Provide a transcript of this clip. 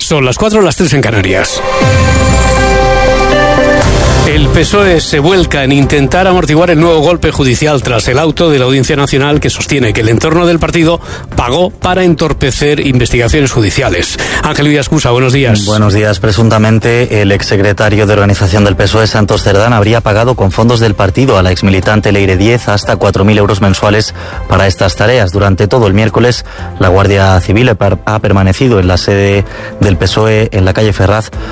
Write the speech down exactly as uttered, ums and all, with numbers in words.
Son las cuatro, las tres en Canarias. El P S O E se vuelca en intentar amortiguar el nuevo golpe judicial tras el auto de la Audiencia Nacional que sostiene que el entorno del partido pagó para entorpecer investigaciones judiciales. Ángel Villascusa, buenos días. Buenos días. Presuntamente, el exsecretario de organización del P S O E, Santos Cerdán, habría pagado con fondos del partido a la exmilitante Leire Díez hasta cuatro mil euros mensuales para estas tareas. Durante todo el miércoles, la Guardia Civil ha permanecido en la sede del P S O E en la calle Ferraz